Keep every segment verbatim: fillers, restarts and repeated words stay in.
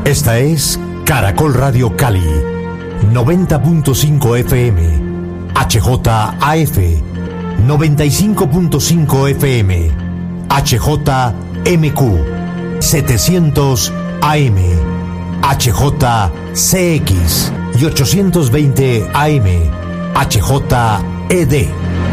Esta es Caracol Radio Cali, noventa punto cinco F M, H J A F, noventa y cinco punto cinco F M, H J M Q, setecientos A M, H J C X y ochocientos veinte A M, H J E D.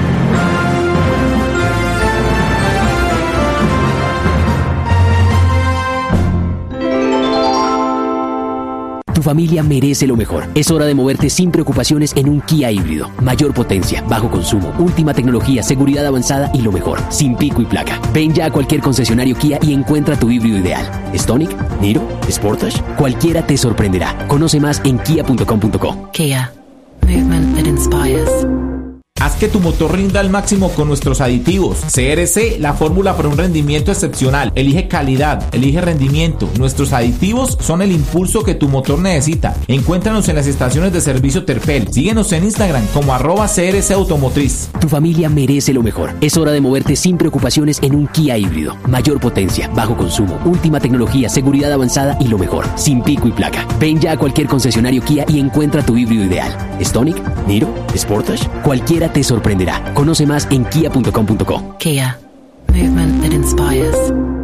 Tu familia merece lo mejor. Es hora de moverte sin preocupaciones en un Kia híbrido. Mayor potencia, bajo consumo, última tecnología, seguridad avanzada y lo mejor, sin pico y placa. Ven ya a cualquier concesionario Kia y encuentra tu híbrido ideal. Stonic, Niro, Sportage, cualquiera te sorprenderá. Conoce más en kia punto com punto co. Kia. Movement that inspires. Haz que tu motor rinda al máximo con nuestros aditivos. C R C, la fórmula para un rendimiento excepcional. Elige calidad, elige rendimiento. Nuestros aditivos son el impulso que tu motor necesita. Encuéntranos en las estaciones de servicio Terpel. Síguenos en Instagram como arroba C R C Automotriz. Tu familia merece lo mejor. Es hora de moverte sin preocupaciones en un Kia híbrido. Mayor potencia, bajo consumo, última tecnología, seguridad avanzada y lo mejor, sin pico y placa. Ven ya a cualquier concesionario Kia y encuentra tu híbrido ideal. Stonic, Niro, Sportage, cualquiera te sorprenderá. Conoce más en kia punto com punto co. Kia. Movement that inspires.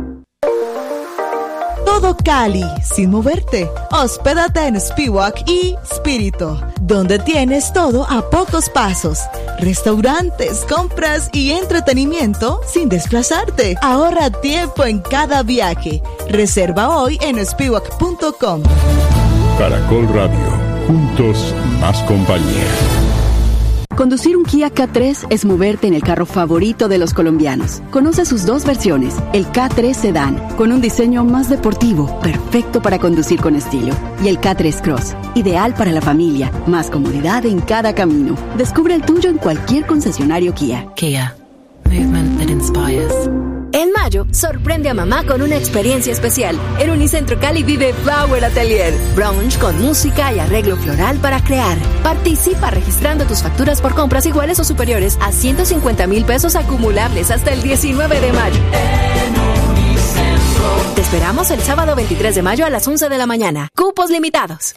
Todo Cali, sin moverte. Hospédate en Spiwak y Spirito, donde tienes todo a pocos pasos. Restaurantes, compras y entretenimiento sin desplazarte. Ahorra tiempo en cada viaje. Reserva hoy en spiwak punto com. Caracol Radio. Juntos, más compañía. Conducir un Kia K tres es moverte en el carro favorito de los colombianos. Conoce sus dos versiones, el K tres Sedan, con un diseño más deportivo, perfecto para conducir con estilo, y el K tres Cross, ideal para la familia, más comodidad en cada camino. Descubre el tuyo en cualquier concesionario Kia. Kia. Movement that inspires. En mayo, sorprende a mamá con una experiencia especial. En Unicentro Cali vive Flower Atelier. Brunch con música y arreglo floral para crear. Participa registrando tus facturas por compras iguales o superiores a ciento cincuenta mil pesos acumulables hasta el diecinueve de mayo. En Unicentro. Te esperamos el sábado veintitrés de mayo a las once de la mañana. Cupos limitados.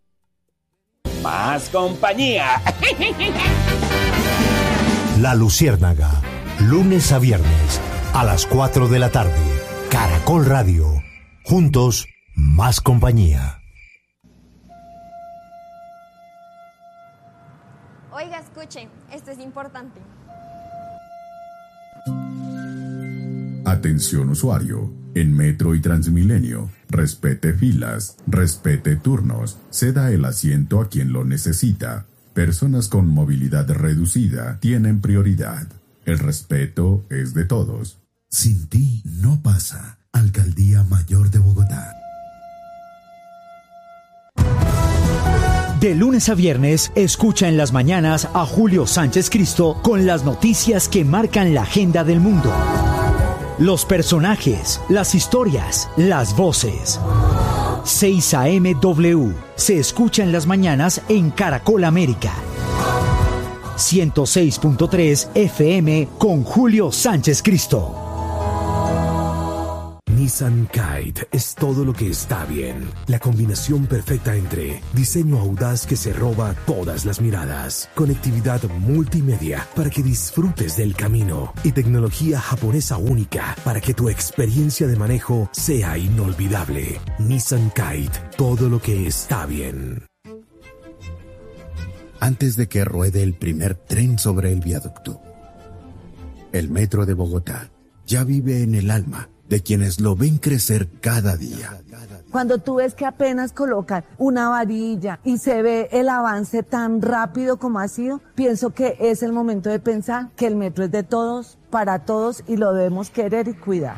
Más compañía. La Luciérnaga, lunes a viernes a las cuatro de la tarde. Caracol Radio. Juntos, más compañía. Oiga, escuchen, esto es importante. Atención usuario. En Metro y Transmilenio, respete filas, respete turnos, ceda el asiento a quien lo necesita. Personas con movilidad reducida tienen prioridad. El respeto es de todos. Sin ti no pasa. Alcaldía Mayor de Bogotá. De lunes a viernes, escucha en las mañanas a Julio Sánchez Cristo con las noticias que marcan la agenda del mundo. Los personajes, las historias, las voces. seis A M W se escucha en las mañanas en Caracol América. ciento seis punto tres F M con Julio Sánchez Cristo. Nissan Kite es todo lo que está bien. La combinación perfecta entre diseño audaz que se roba todas las miradas, conectividad multimedia para que disfrutes del camino y tecnología japonesa única para que tu experiencia de manejo sea inolvidable. Nissan Kite, todo lo que está bien. Antes de que ruede el primer tren sobre el viaducto, el Metro de Bogotá ya vive en el alma de quienes lo ven crecer cada día. Cuando tú ves que apenas colocan una varilla y se ve el avance tan rápido como ha sido, pienso que es el momento de pensar que el metro es de todos, para todos, y lo debemos querer y cuidar.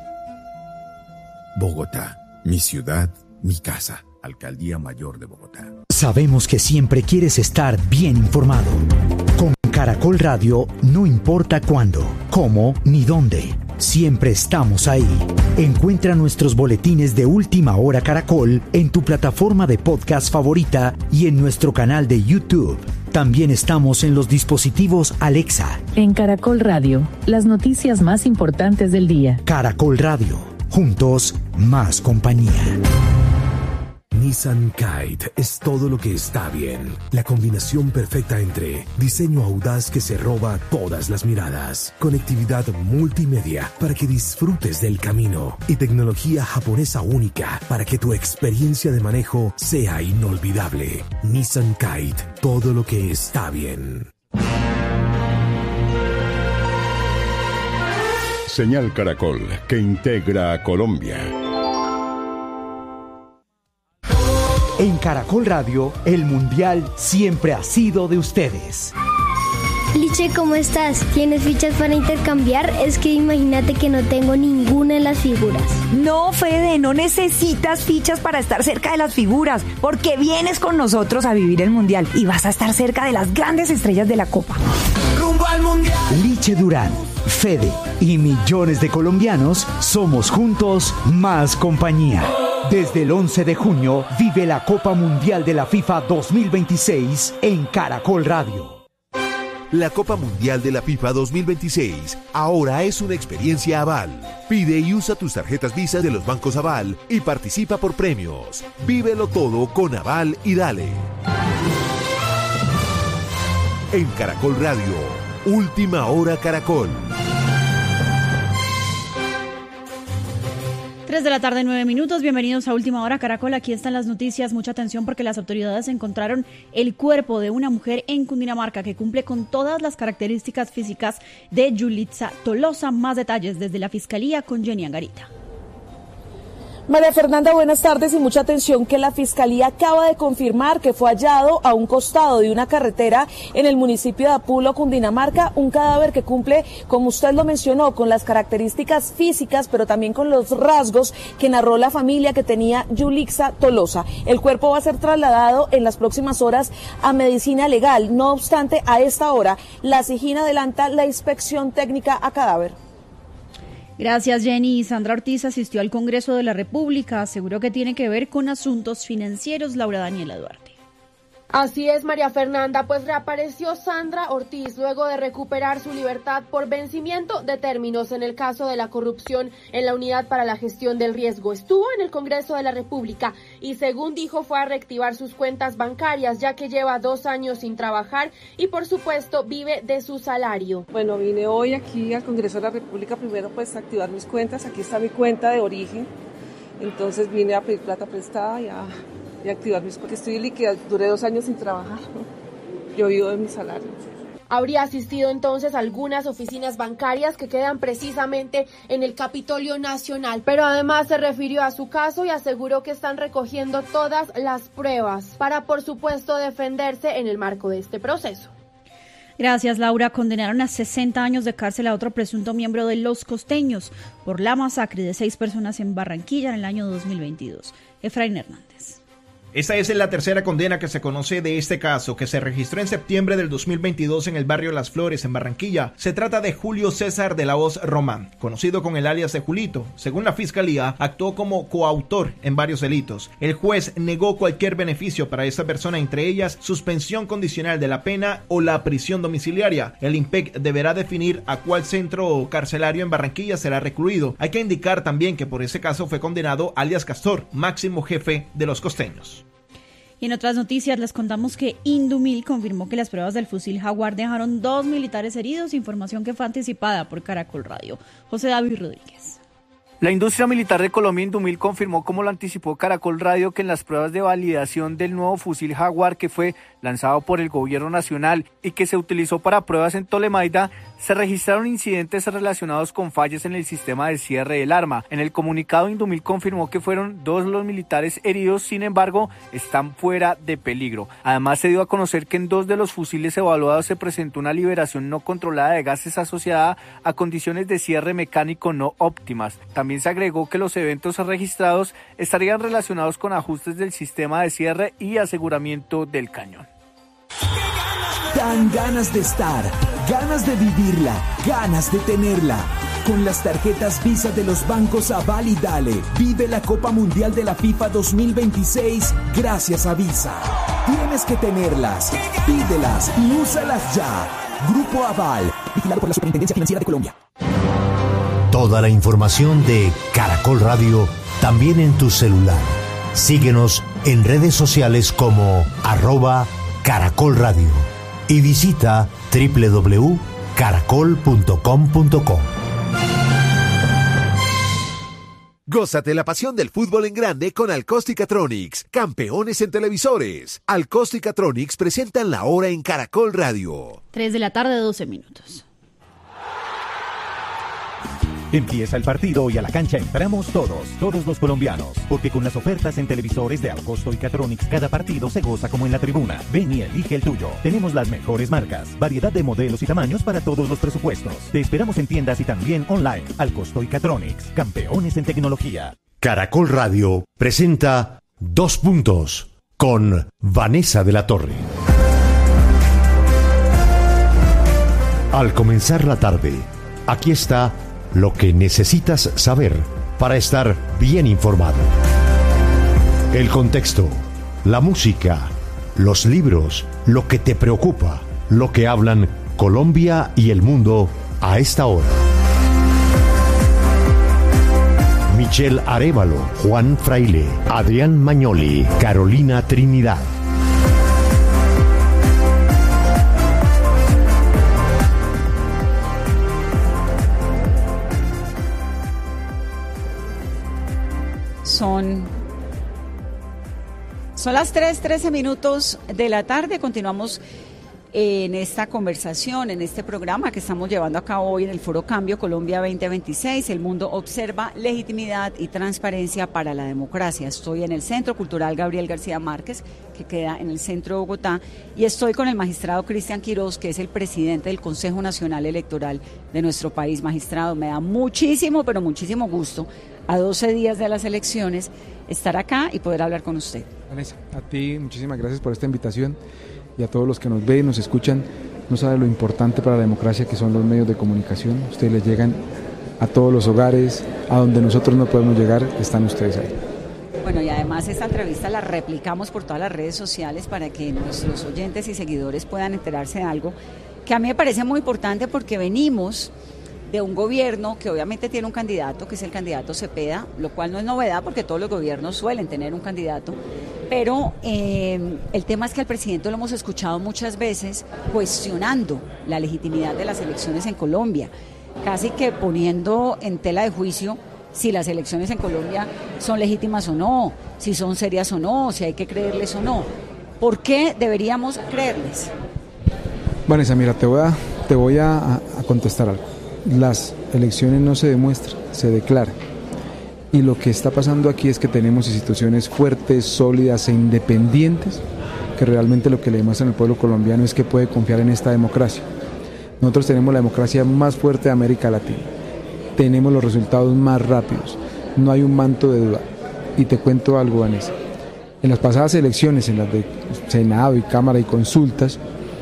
Bogotá, mi ciudad, mi casa. Alcaldía Mayor de Bogotá. Sabemos que siempre quieres estar bien informado. Con Caracol Radio, no importa cuándo, cómo ni dónde. Siempre estamos ahí. Encuentra nuestros boletines de Última Hora Caracol en tu plataforma de podcast favorita y en nuestro canal de YouTube. También estamos en los dispositivos Alexa. En Caracol Radio, las noticias más importantes del día. Caracol Radio. Juntos, más compañía. Nissan Kite es todo lo que está bien. La combinación perfecta entre diseño audaz que se roba todas las miradas, conectividad multimedia para que disfrutes del camino y tecnología japonesa única para que tu experiencia de manejo sea inolvidable. Nissan Kite, todo lo que está bien. Señal Caracol, que integra a Colombia. En Caracol Radio, el Mundial siempre ha sido de ustedes. Liche, ¿cómo estás? ¿Tienes fichas para intercambiar? Es que imagínate que no tengo ninguna en las figuras. No, Fede, no necesitas fichas para estar cerca de las figuras, porque vienes con nosotros a vivir el Mundial y vas a estar cerca de las grandes estrellas de la Copa. ¡Rumbo al Mundial! Liche Durán, Fede y millones de colombianos somos juntos más compañía. Desde el once de junio vive la Copa Mundial de la FIFA dos mil veintiséis en Caracol Radio. La Copa Mundial de la FIFA dos mil veintiséis ahora es una experiencia Aval. Pide y usa tus tarjetas Visa de los bancos Aval y participa por premios. Vívelo todo con Aval y dale. En Caracol Radio, Última Hora Caracol. tres de la tarde, nueve minutos. Bienvenidos a Última Hora Caracol. Aquí están las noticias. Mucha atención porque las autoridades encontraron el cuerpo de una mujer en Cundinamarca que cumple con todas las características físicas de Yulitza Tolosa. Más detalles desde la Fiscalía con Jenny Angarita. María Fernanda, buenas tardes y mucha atención que la Fiscalía acaba de confirmar que fue hallado a un costado de una carretera en el municipio de Apulo, Cundinamarca, un cadáver que cumple, como usted lo mencionó, con las características físicas, pero también con los rasgos que narró la familia que tenía Yulitza Tolosa. El cuerpo va a ser trasladado en las próximas horas a medicina legal. No obstante, a esta hora, la SIJIN adelanta la inspección técnica a cadáver. Gracias, Jenny. Sandra Ortiz asistió al Congreso de la República. Aseguró que tiene que ver con asuntos financieros. Laura Daniela Duarte. Así es, María Fernanda, pues reapareció Sandra Ortiz luego de recuperar su libertad por vencimiento de términos en el caso de la corrupción en la Unidad para la Gestión del Riesgo. Estuvo en el Congreso de la República y, según dijo, fue a reactivar sus cuentas bancarias, ya que lleva dos años sin trabajar y, por supuesto, vive de su salario. Bueno, vine hoy aquí al Congreso de la República primero pues a activar mis cuentas. Aquí está mi cuenta de origen, entonces vine a pedir plata prestada y a... y activar mis porque estoy líquida, duré dos años sin trabajar, ¿no? Yo vivo de mi salario. Habría asistido entonces a algunas oficinas bancarias que quedan precisamente en el Capitolio Nacional, pero además se refirió a su caso y aseguró que están recogiendo todas las pruebas para, por supuesto, defenderse en el marco de este proceso. Gracias, Laura. Condenaron a sesenta años de cárcel a otro presunto miembro de Los Costeños por la masacre de seis personas en Barranquilla en el año dos mil veintidós. Efraín Hernández. Esta es la tercera condena que se conoce de este caso, que se registró en septiembre del dos mil veintidós en el barrio Las Flores, en Barranquilla. Se trata de Julio César de la Hoz Román, conocido con el alias de Julito. Según la Fiscalía, actuó como coautor en varios delitos. El juez negó cualquier beneficio para esta persona, entre ellas suspensión condicional de la pena o la prisión domiciliaria. El IMPEC deberá definir a cuál centro carcelario en Barranquilla será recluido. Hay que indicar también que por ese caso fue condenado alias Castor, máximo jefe de Los Costeños. Y en otras noticias les contamos que Indumil confirmó que las pruebas del fusil Jaguar dejaron dos militares heridos, información que fue anticipada por Caracol Radio. José David Rodríguez. La industria militar de Colombia, Indumil, confirmó, como lo anticipó Caracol Radio, que en las pruebas de validación del nuevo fusil Jaguar que fue lanzado por el gobierno nacional y que se utilizó para pruebas en Tolemaida, se registraron incidentes relacionados con fallas en el sistema de cierre del arma. En el comunicado, Indumil confirmó que fueron dos los militares heridos, sin embargo, están fuera de peligro. Además, se dio a conocer que en dos de los fusiles evaluados se presentó una liberación no controlada de gases asociada a condiciones de cierre mecánico no óptimas. También se agregó que los eventos registrados estarían relacionados con ajustes del sistema de cierre y aseguramiento del cañón. Dan ganas de estar, ganas de vivirla, ganas de tenerla. Con las tarjetas Visa de los bancos Aval y Dale, vive la Copa Mundial de la FIFA dos mil veintiséis gracias a Visa. Tienes que tenerlas, pídelas y úsalas ya. Grupo Aval, vigilado por la Superintendencia Financiera de Colombia. Toda la información de Caracol Radio también en tu celular. Síguenos en redes sociales como arroba Caracol Radio y visita doble u doble u doble u punto caracol punto com punto co. Gózate la pasión del fútbol en grande con Alcosticatronics, campeones en televisores. Alcosticatronics presentan la hora en Caracol Radio. tres de la tarde, doce minutos. Empieza el partido y a la cancha entramos todos, todos los colombianos, porque con las ofertas en televisores de Alcosto y Catronics cada partido se goza como en la tribuna. Ven y elige el tuyo. Tenemos las mejores marcas, variedad de modelos y tamaños para todos los presupuestos. Te esperamos en tiendas y también online. Alcosto y Catronics, campeones en tecnología. Caracol Radio presenta Dos Puntos con Vanessa de la Torre. Al comenzar la tarde, aquí está lo que necesitas saber para estar bien informado. El contexto, la música, los libros, lo que te preocupa, lo que hablan Colombia y el mundo a esta hora. Michelle Arévalo, Juan Fraile, Adrián Magnoli, Carolina Trinidad. Son, son las tres, trece minutos de la tarde. Continuamos en esta conversación, en este programa que estamos llevando a cabo hoy en el Foro Cambio Colombia veinte veintiséis. El mundo observa legitimidad y transparencia para la democracia. Estoy en el Centro Cultural Gabriel García Márquez, que queda en el centro de Bogotá, y estoy con el magistrado Cristian Quiroz, que es el presidente del Consejo Nacional Electoral de nuestro país. Magistrado, me da muchísimo, pero muchísimo gusto, a doce días de las elecciones, estar acá y poder hablar con usted. Vanessa, a ti muchísimas gracias por esta invitación y a todos los que nos ven, nos escuchan. No sabe lo importante para la democracia que son los medios de comunicación. Ustedes les llegan a todos los hogares, a donde nosotros no podemos llegar, están ustedes ahí. Bueno, y además esta entrevista la replicamos por todas las redes sociales para que nuestros oyentes y seguidores puedan enterarse de algo que a mí me parece muy importante, porque venimos de un gobierno que obviamente tiene un candidato, que es el candidato Cepeda, lo cual no es novedad porque todos los gobiernos suelen tener un candidato, pero eh, el tema es que al presidente lo hemos escuchado muchas veces cuestionando la legitimidad de las elecciones en Colombia, casi que poniendo en tela de juicio si las elecciones en Colombia son legítimas o no, si son serias o no, si hay que creerles o no. ¿Por qué deberíamos creerles? Vanessa, mira, te voy a, te voy a, a contestar algo. Las elecciones no se demuestran, se declaran. Y lo que está pasando aquí es que tenemos instituciones fuertes, sólidas e independientes, que realmente lo que le demuestran al pueblo colombiano es que puede confiar en esta democracia. Nosotros tenemos la democracia más fuerte de América Latina, tenemos los resultados más rápidos, no hay un manto de duda. Y te cuento algo, Vanessa, en las pasadas elecciones, en las de Senado y Cámara y consultas,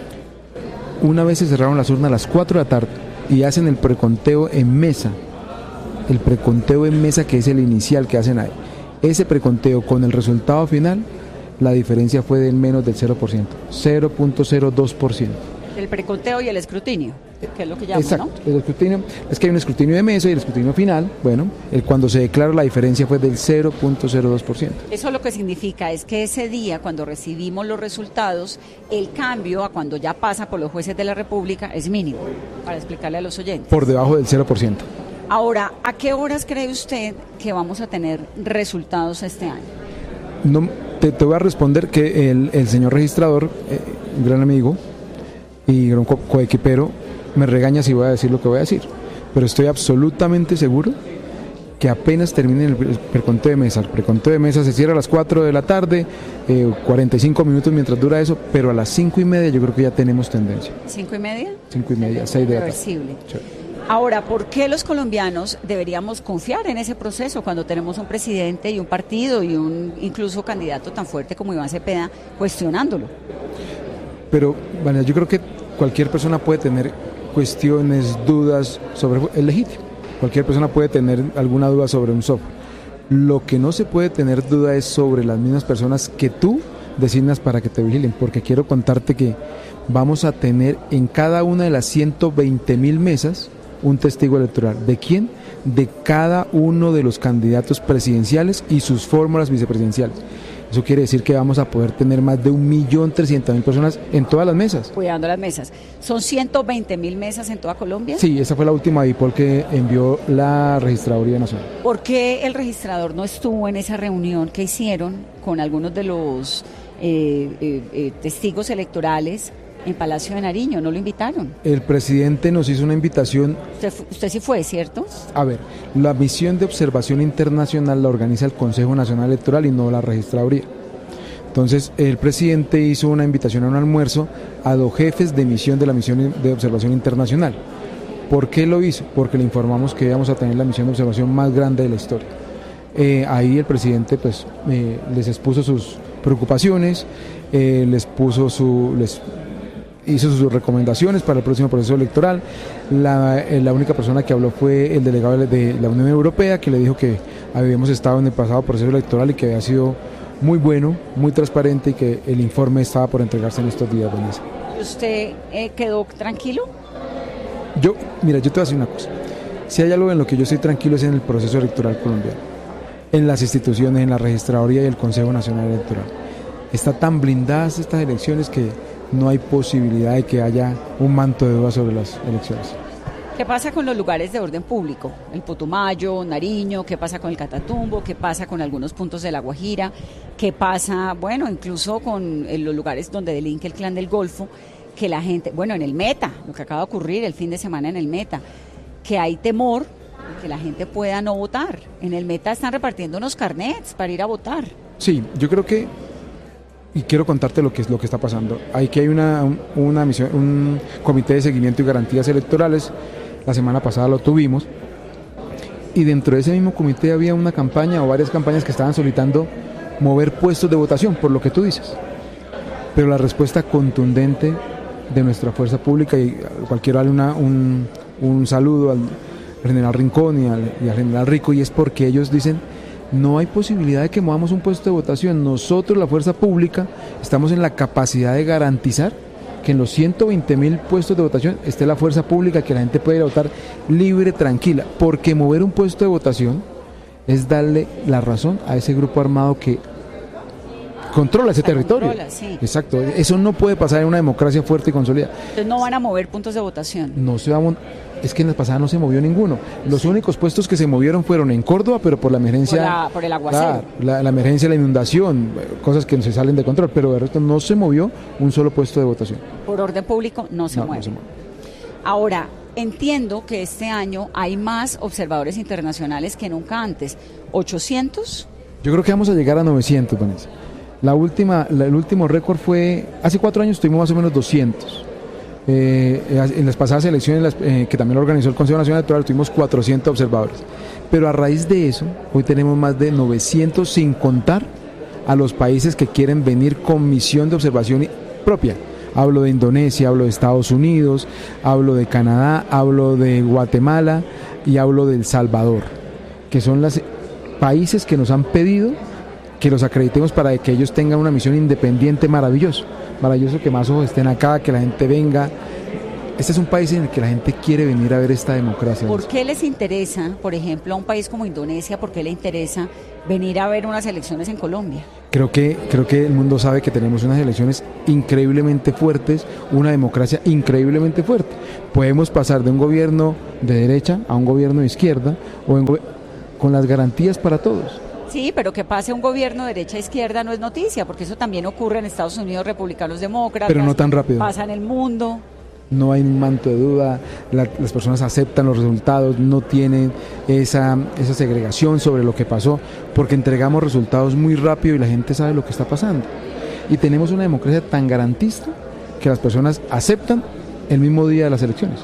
una vez se cerraron las urnas a las cuatro de la tarde y hacen el preconteo en mesa, el preconteo en mesa, que es el inicial que hacen ahí. Ese preconteo con el resultado final, la diferencia fue de menos del cero por ciento, cero punto cero dos por ciento. El preconteo y el escrutinio, que es lo que llaman, exacto, ¿no? El escrutinio, es que hay un escrutinio de mesa y el escrutinio final, bueno, el, cuando se declaró la diferencia fue del cero punto cero dos por ciento. Eso lo que significa es que ese día, cuando recibimos los resultados, el cambio a cuando ya pasa por los jueces de la República es mínimo, para explicarle a los oyentes. Por debajo del cero por ciento. Ahora, ¿a qué horas cree usted que vamos a tener resultados este año? No, te, te voy a responder que el, el señor registrador, eh, un gran amigo y un co- coequipero, me regaña si voy a decir lo que voy a decir, pero estoy absolutamente seguro que apenas termine el, el preconteo de mesa. El preconteo de mesa se cierra a las cuatro de la tarde, eh, cuarenta y cinco minutos mientras dura eso, pero a las cinco y media yo creo que ya tenemos tendencia. ¿Cinco y media? Cinco y media, seis de la tarde. Reversible. Ahora, ¿por qué los colombianos deberíamos confiar en ese proceso cuando tenemos un presidente y un partido y un incluso candidato tan fuerte como Iván Cepeda cuestionándolo? Pero, bueno, yo creo que cualquier persona puede tener cuestiones, dudas sobre el legítimo. Cualquier persona puede tener alguna duda sobre un software. Lo que no se puede tener duda es sobre las mismas personas que tú designas para que te vigilen, porque quiero contarte que vamos a tener en cada una de las ciento veinte mil mesas un testigo electoral. ¿De quién? De cada uno de los candidatos presidenciales y sus fórmulas vicepresidenciales. Eso quiere decir que vamos a poder tener más de un millón trescientas mil personas en todas las mesas. Cuidando las mesas. ¿Son ciento veinte mil mesas en toda Colombia? Sí, esa fue la última DIPOL que envió la Registraduría Nacional. ¿Por qué el registrador no estuvo en esa reunión que hicieron con algunos de los eh, eh, eh, testigos electorales en Palacio de Nariño? ¿No lo invitaron? El presidente nos hizo una invitación. Usted, usted sí fue, ¿cierto? A ver, la misión de observación internacional la organiza el Consejo Nacional Electoral y no la Registraduría. Entonces, el presidente hizo una invitación a un almuerzo a los jefes de misión de la misión de observación internacional. ¿Por qué lo hizo? Porque le informamos que íbamos a tener la misión de observación más grande de la historia. Eh, ahí el presidente pues eh, les expuso sus preocupaciones, eh, les puso su... Les, hizo sus recomendaciones para el próximo proceso electoral. La, la única persona que habló fue el delegado de la Unión Europea, que le dijo que habíamos estado en el pasado proceso electoral y que había sido muy bueno, muy transparente y que el informe estaba por entregarse en estos días, Vanessa. ¿Usted eh, quedó tranquilo? Yo, mira, yo te voy a decir una cosa. Si hay algo en lo que yo estoy tranquilo es en el proceso electoral colombiano, en las instituciones, en la Registraduría y el Consejo Nacional Electoral. Está tan blindadas estas elecciones que no hay posibilidad de que haya un manto de duda sobre las elecciones. ¿Qué pasa con los lugares de orden público? El Putumayo, Nariño, ¿qué pasa con el Catatumbo? ¿Qué pasa con algunos puntos de La Guajira? ¿Qué pasa, bueno, incluso con los lugares donde delinque el Clan del Golfo? Que la gente, bueno, en el Meta, lo que acaba de ocurrir el fin de semana en el Meta, que hay temor de que la gente pueda no votar. En el Meta están repartiendo unos carnets para ir a votar. Sí, yo creo que y quiero contarte lo que es lo que está pasando. Aquí hay una, una misión, un comité de seguimiento y garantías electorales. La semana pasada lo tuvimos y dentro de ese mismo comité había una campaña o varias campañas que estaban solicitando mover puestos de votación, por lo que tú dices. Pero la respuesta contundente de nuestra fuerza pública, y cualquiera darle una, un, un saludo al general Rincón y al, y al general Rico, y es porque ellos dicen: no hay posibilidad de que movamos un puesto de votación. Nosotros, la fuerza pública, estamos en la capacidad de garantizar que en los ciento veinte mil puestos de votación esté la fuerza pública, que la gente pueda ir a votar libre, tranquila, porque mover un puesto de votación es darle la razón a ese grupo armado que controla ese territorio. Controla, sí. Exacto, eso no puede pasar en una democracia fuerte y consolidada. Entonces no van a mover puntos de votación. No se va a... Es que en la pasada no se movió ninguno. Los sí. únicos puestos que se movieron fueron en Córdoba, pero por la emergencia... Por, la, por el aguacero. La, la, la emergencia, la inundación, cosas que se salen de control, pero de resto no se movió un solo puesto de votación. Por orden público no se, no, mueve. no se mueve. Ahora, entiendo que este año hay más observadores internacionales que nunca antes. ¿ochocientos? Yo creo que vamos a llegar a novecientos, Vanessa. La última, la, el último récord fue... Hace cuatro años tuvimos más o menos doscientos. Eh, en las pasadas elecciones, las, eh, que también lo organizó el Consejo Nacional Electoral, tuvimos cuatrocientos observadores. Pero a raíz de eso, hoy tenemos más de novecientos, sin contar a los países que quieren venir con misión de observación propia. Hablo de Indonesia, hablo de Estados Unidos, hablo de Canadá, hablo de Guatemala y hablo de El Salvador, que son los países que nos han pedido que los acreditemos para que ellos tengan una misión independiente maravilloso. Maravilloso que más ojos estén acá, que la gente venga. Este es un país en el que la gente quiere venir a ver esta democracia. ¿Por qué les interesa, por ejemplo, a un país como Indonesia, por qué le interesa venir a ver unas elecciones en Colombia? Creo que, creo que el mundo sabe que tenemos unas elecciones increíblemente fuertes, una democracia increíblemente fuerte. Podemos pasar de un gobierno de derecha a un gobierno de izquierda, o en go- con las garantías para todos. Sí, pero que pase un gobierno derecha-izquierda no es noticia, porque eso también ocurre en Estados Unidos, republicanos, demócratas. Pero no tan rápido. Pasa en el mundo. No hay un manto de duda, la, las personas aceptan los resultados, no tienen esa, esa segregación sobre lo que pasó, porque entregamos resultados muy rápido y la gente sabe lo que está pasando. Y tenemos una democracia tan garantista que las personas aceptan el mismo día de las elecciones.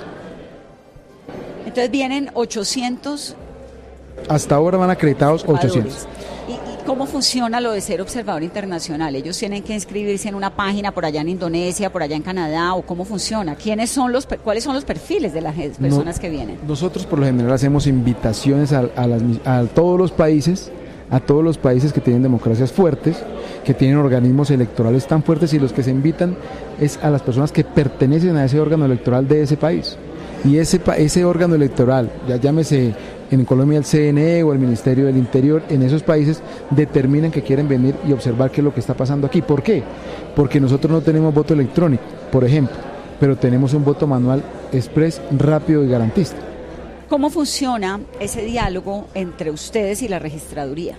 Entonces vienen ochocientos... Hasta ahora van acreditados ochocientos. ¿Y, ¿Y cómo funciona lo de ser observador internacional? ¿Ellos tienen que inscribirse en una página por allá en Indonesia, por allá en Canadá, o cómo funciona? ¿Quiénes son los, cuáles son los perfiles de las personas no, que vienen? Nosotros por lo general hacemos invitaciones a, a, las, a todos los países, a todos los países que tienen democracias fuertes, que tienen organismos electorales tan fuertes, y los que se invitan es a las personas que pertenecen a ese órgano electoral de ese país. Y ese, ese órgano electoral, ya llámese en Colombia el C N E o el Ministerio del Interior, en esos países determinan que quieren venir y observar qué es lo que está pasando aquí. ¿Por qué? Porque nosotros no tenemos voto electrónico, por ejemplo, pero tenemos un voto manual express, rápido y garantista. ¿Cómo funciona ese diálogo entre ustedes y la registraduría?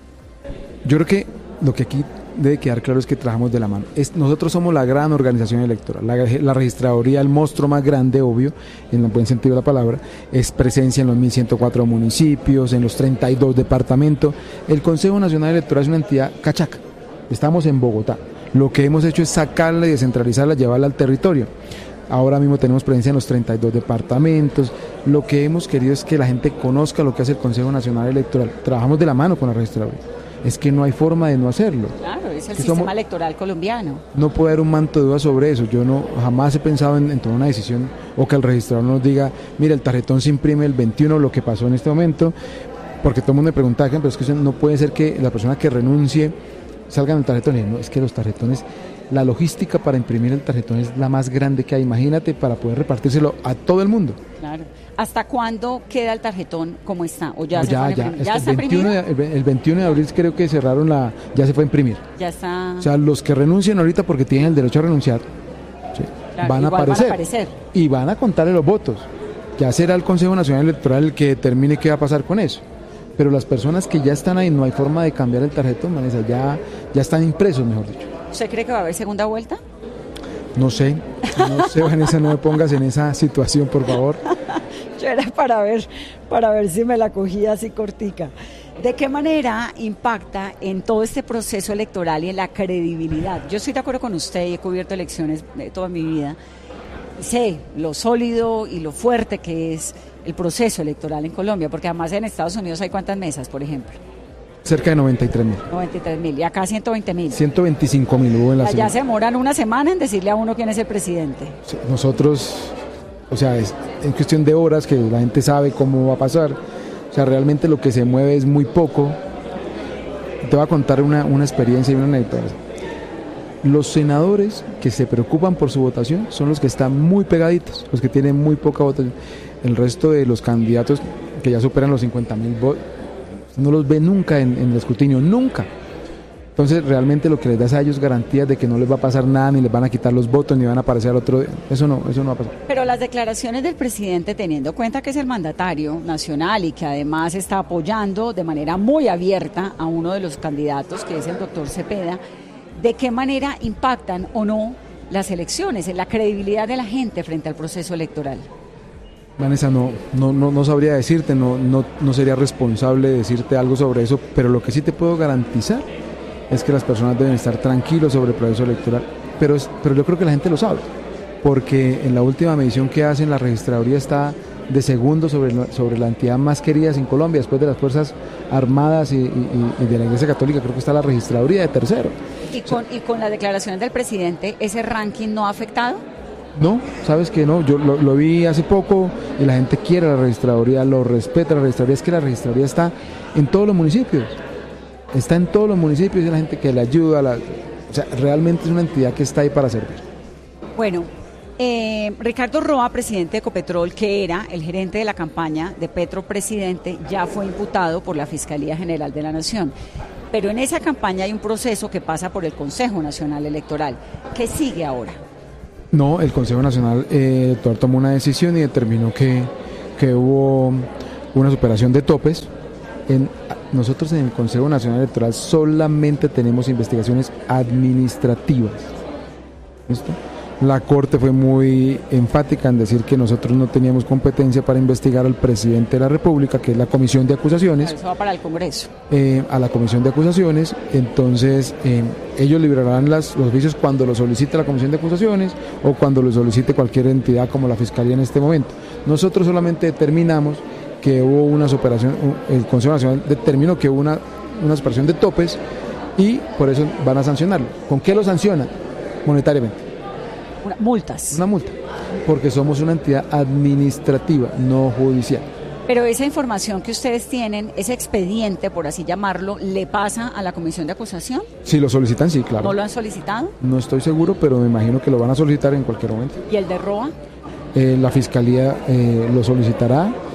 Yo creo que lo que aquí debe quedar claro es que trabajamos de la mano. Es, nosotros somos la gran organización electoral, la, la registraduría, el monstruo más grande, obvio, en el buen sentido de la palabra, es presencia en los mil ciento cuatro municipios, en los treinta y dos departamentos. El Consejo Nacional Electoral es una entidad cachaca, estamos en Bogotá. Lo que hemos hecho es sacarla y descentralizarla, llevarla al territorio. Ahora mismo tenemos presencia en los treinta y dos departamentos. Lo que hemos querido es que la gente conozca lo que hace el Consejo Nacional Electoral. Trabajamos de la mano con la registraduría. Es que no hay forma de no hacerlo. Claro, es el que sistema somos, electoral colombiano. No puede haber un manto de duda sobre eso. Yo no jamás he pensado en, en tomar una decisión o que el registrador nos diga, mira, el tarjetón se imprime el veintiuno, lo que pasó en este momento, porque todo el mundo me pregunta, pero es que no puede ser que la persona que renuncie salga en el tarjetón. Y no, es que los tarjetones, la logística para imprimir el tarjetón es la más grande que hay. Imagínate, para poder repartírselo a todo el mundo. Claro. ¿Hasta cuándo queda el tarjetón como está? ¿O ya no, se ya, fue a ya, imprimir? es ¿Ya que está el, veintiuno de, el veintiuno de abril creo que cerraron la, ya se fue a imprimir. Ya está. O sea, los que renuncian ahorita porque tienen el derecho a renunciar, ¿sí? Claro, van, a aparecer, van a aparecer y van a contarle los votos. Ya será el Consejo Nacional Electoral el que determine qué va a pasar con eso. Pero las personas que ya están ahí, no hay forma de cambiar el tarjetón, Vanessa, ya, ya están impresos, mejor dicho. ¿Usted cree que va a haber segunda vuelta? No sé, no sé, Vanessa, no me pongas en esa situación, por favor. Yo era para ver, para ver si me la cogía así cortica. ¿De qué manera impacta en todo este proceso electoral y en la credibilidad? Yo estoy de acuerdo con usted y he cubierto elecciones de toda mi vida. Sé lo sólido y lo fuerte que es el proceso electoral en Colombia, porque además en Estados Unidos hay ¿cuántas mesas, por ejemplo? Cerca de noventa y tres mil. noventa y tres mil, y acá ciento veinte mil. ciento veinticinco mil hubo en la Allá semana. se demoran una semana en decirle a uno quién es el presidente. Sí, nosotros, o sea, es en cuestión de horas que la gente sabe cómo va a pasar. O sea, realmente lo que se mueve es muy poco. Te voy a contar una, una experiencia y una anécdota. Los senadores que se preocupan por su votación son los que están muy pegaditos, los que tienen muy poca votación. El resto de los candidatos que ya superan los cincuenta mil votos, no los ve nunca en, en el escrutinio, nunca. Entonces realmente lo que les da a ellos garantías de que no les va a pasar nada, ni les van a quitar los votos, ni van a aparecer al otro, eso no, eso no va a pasar. Pero las declaraciones del presidente, teniendo en cuenta que es el mandatario nacional y que además está apoyando de manera muy abierta a uno de los candidatos, que es el doctor Cepeda, ¿de qué manera impactan o no las elecciones, en la credibilidad de la gente frente al proceso electoral? Vanessa, no, no, no, no sabría decirte, no, no, no sería responsable decirte algo sobre eso, pero lo que sí te puedo garantizar es que las personas deben estar tranquilos sobre el proceso electoral, pero, es, pero yo creo que la gente lo sabe, porque en la última medición que hacen la registraduría está de segundo sobre, sobre la entidad más querida en Colombia, después de las Fuerzas Armadas y, y, y de la Iglesia Católica, creo que está la registraduría de tercero. ¿Y con, y con las declaraciones del presidente, ese ranking no ha afectado? No, sabes que no, yo lo, lo vi hace poco y la gente quiere la registraduría, lo respeta la registraduría, es que la registraduría está en todos los municipios, está en todos los municipios y la gente que le ayuda, la, o sea, realmente es una entidad que está ahí para servir. Bueno, eh, Ricardo Roa, presidente de Ecopetrol, que era el gerente de la campaña de Petro Presidente, ya fue imputado por la Fiscalía General de la Nación. Pero en esa campaña hay un proceso que pasa por el Consejo Nacional Electoral. ¿Qué sigue ahora? No, el Consejo Nacional eh, Electoral tomó una decisión y determinó que, que hubo una superación de topes. En, nosotros en el Consejo Nacional Electoral solamente tenemos investigaciones administrativas. ¿Listo? La Corte fue muy enfática en decir que nosotros no teníamos competencia para investigar al presidente de la República, que es la Comisión de Acusaciones. Pero eso va para el Congreso. Eh, a la Comisión de Acusaciones, entonces eh, ellos liberarán las, los juicios cuando lo solicite la Comisión de Acusaciones o cuando lo solicite cualquier entidad como la Fiscalía en este momento. Nosotros solamente determinamos que hubo una superación, el Consejo Nacional determinó que hubo una, una superación de topes y por eso van a sancionarlo. ¿Con qué lo sancionan? Monetariamente. Una, multas. Una multa, porque somos una entidad administrativa, no judicial. Pero esa información que ustedes tienen, ese expediente, por así llamarlo, ¿le pasa a la Comisión de Acusación? Si lo solicitan, sí, claro. ¿No lo han solicitado? No estoy seguro, pero me imagino que lo van a solicitar en cualquier momento. ¿Y el de Roa? Eh, la Fiscalía eh, lo solicitará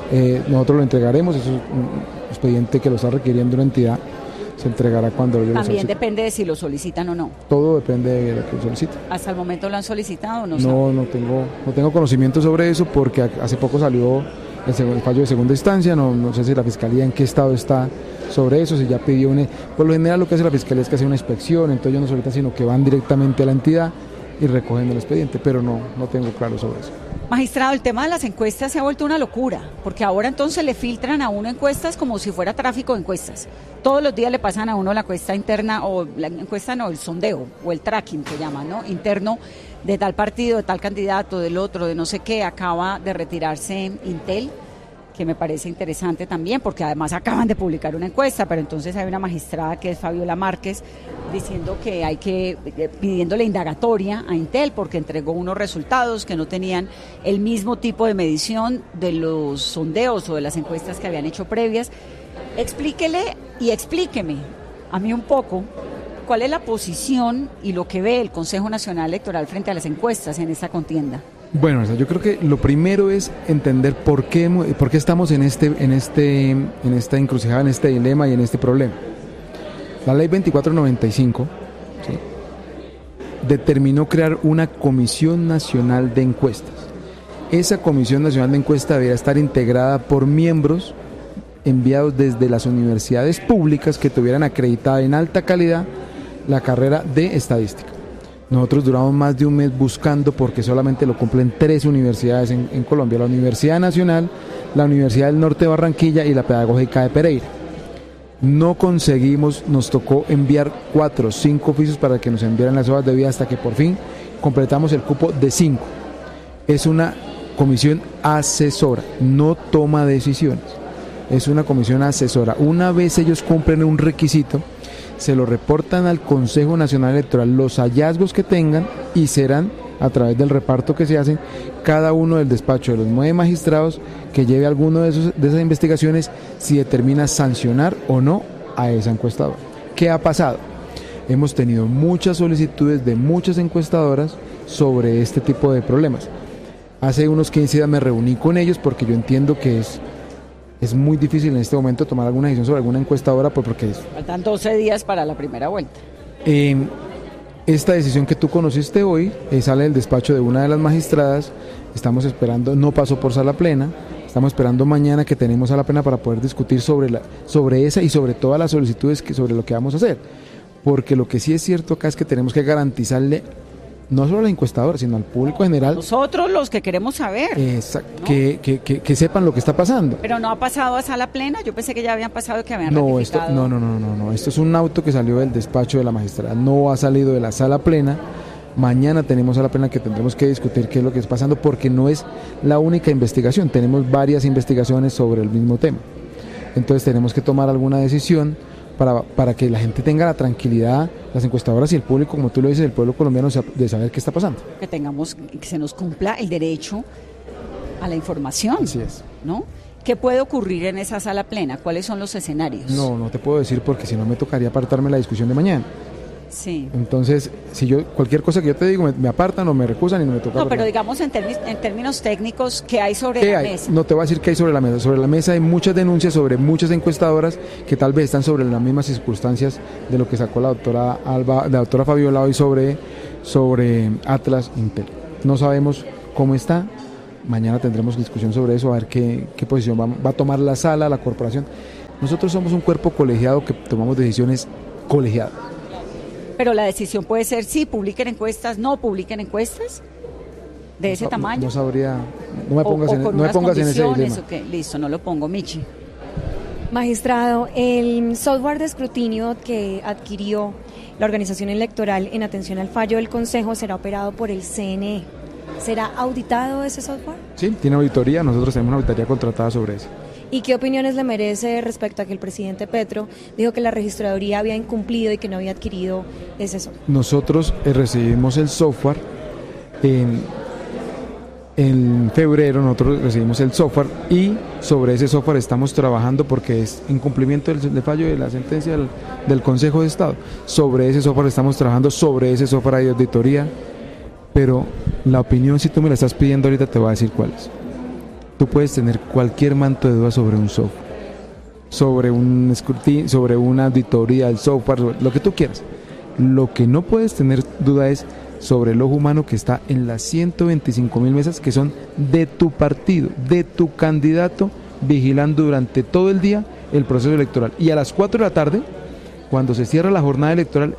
Eh, nosotros lo entregaremos, eso es un expediente que lo está requiriendo una entidad, se entregará cuando ellos lo También soliciten. depende de si lo solicitan o no. Todo depende de lo que soliciten. ¿Hasta el momento lo han solicitado o no? No, no tengo, no tengo conocimiento sobre eso porque hace poco salió el, seg- el fallo de segunda instancia, no, no sé si la Fiscalía en qué estado está sobre eso, si ya pidió una... Por lo general lo que hace la Fiscalía es que hace una inspección, entonces ellos no solicitan, sino que van directamente a la entidad y recogen el expediente, pero no, no tengo claro sobre eso. Magistrado, el tema de las encuestas se ha vuelto una locura, porque ahora entonces le filtran a uno encuestas como si fuera tráfico de encuestas. Todos los días le pasan a uno la encuesta interna, o la encuesta no, el sondeo, o el tracking que llaman, ¿no? Interno de tal partido, de tal candidato, del otro, de no sé qué. Acaba de retirarse Intel, que me parece interesante también, porque además acaban de publicar una encuesta, pero entonces hay una magistrada que es Fabiola Márquez diciendo que hay que, pidiéndole indagatoria a Intel porque entregó unos resultados que no tenían el mismo tipo de medición de los sondeos o de las encuestas que habían hecho previas. Explíquele y explíqueme a mí un poco cuál es la posición y lo que ve el Consejo Nacional Electoral frente a las encuestas en esta contienda. Bueno, yo creo que lo primero es entender por qué, por qué estamos en este, en este, en esta encrucijada, en este dilema y en este problema. La ley veinticuatro noventa y cinco, ¿sí?, determinó crear una Comisión Nacional de Encuestas. Esa Comisión Nacional de Encuestas debería estar integrada por miembros enviados desde las universidades públicas que tuvieran acreditada en alta calidad la carrera de estadística. Nosotros duramos más de un mes buscando porque solamente lo cumplen tres universidades en, en Colombia, la Universidad Nacional, la Universidad del Norte de Barranquilla y la Pedagógica de Pereira. No conseguimos, nos tocó enviar cuatro o cinco oficios para que nos enviaran las hojas de vida hasta que por fin completamos el cupo de cinco. Es una comisión asesora, no toma decisiones, es una comisión asesora. Una vez ellos cumplen un requisito, se lo reportan al Consejo Nacional Electoral los hallazgos que tengan y serán, a través del reparto que se hacen, cada uno del despacho de los nueve magistrados que lleve alguno de, esos, de esas investigaciones si determina sancionar o no a esa encuestadora. ¿Qué ha pasado? Hemos tenido muchas solicitudes de muchas encuestadoras sobre este tipo de problemas. Hace unos quince días me reuní con ellos porque yo entiendo que es Es muy difícil en este momento tomar alguna decisión sobre alguna encuestadora pues porque es... Faltan doce días para la primera vuelta. Eh, esta decisión que tú conociste hoy eh, sale del despacho de una de las magistradas, estamos esperando, no pasó por sala plena, estamos esperando mañana que tenemos sala plena para poder discutir sobre, la, sobre esa y sobre todas las solicitudes que, sobre lo que vamos a hacer. Porque lo que sí es cierto acá es que tenemos que garantizarle no solo a la encuestadora, sino al público general. Nosotros los que queremos saber. Exacto, ¿no? que, que, que, que sepan lo que está pasando. Pero no ha pasado a sala plena, yo pensé que ya habían pasado y que habían No, esto, ratificado. no, no, no, no, no, esto es un auto que salió del despacho de la magistrada, no ha salido de la sala plena. Mañana tenemos sala plena que tendremos que discutir qué es lo que está pasando porque no es la única investigación, tenemos varias investigaciones sobre el mismo tema. Entonces tenemos que tomar alguna decisión Para, para que la gente tenga la tranquilidad, las encuestadoras y el público, como tú lo dices, el pueblo colombiano, de saber qué está pasando. Que tengamos, que se nos cumpla el derecho a la información. Así es. ¿No? ¿Qué puede ocurrir en esa sala plena? ¿Cuáles son los escenarios? No, no te puedo decir porque si no me tocaría apartarme la discusión de mañana. Sí. Entonces, si yo cualquier cosa que yo te digo, me, me apartan o me recusan y no me toca. No, pero digamos en, termi- en términos técnicos, ¿qué hay sobre ¿Qué la hay? mesa? No te voy a decir qué hay sobre la mesa. Sobre la mesa hay muchas denuncias sobre muchas encuestadoras que tal vez están sobre las mismas circunstancias de lo que sacó la doctora Alba, la doctora Fabiola hoy sobre, sobre Atlas Intel. No sabemos cómo está. Mañana tendremos discusión sobre eso, a ver qué, qué posición va, va a tomar la sala, la corporación. Nosotros somos un cuerpo colegiado que tomamos decisiones colegiadas. Pero la decisión puede ser sí, publiquen encuestas, no publiquen encuestas de ese no, tamaño. No, no sabría, no me pongas, o, o en, con no me unas pongas en ese dilema. Okay, listo, no lo pongo, Michi. Magistrado, el software de escrutinio que adquirió la organización electoral en atención al fallo del Consejo será operado por el C N E. ¿Será auditado ese software? Sí, tiene auditoría, nosotros tenemos una auditoría contratada sobre eso. ¿Y qué opiniones le merece respecto a que el presidente Petro dijo que la registraduría había incumplido y que no había adquirido ese software? Nosotros eh, recibimos el software en, en febrero, nosotros recibimos el software y sobre ese software estamos trabajando porque es incumplimiento del, del fallo de la sentencia del, del Consejo de Estado. Sobre ese software estamos trabajando, sobre ese software hay auditoría, pero la opinión, si tú me la estás pidiendo ahorita, te voy a decir cuál es. tú puedes tener cualquier manto de duda sobre un software, sobre un escrutinio, sobre una auditoría del software, lo que tú quieras. Lo que no puedes tener duda es sobre el ojo humano que está en las ciento veinticinco mil mesas que son de tu partido, de tu candidato, vigilando durante todo el día el proceso electoral. Y a las cuatro de la tarde, cuando se cierra la jornada electoral,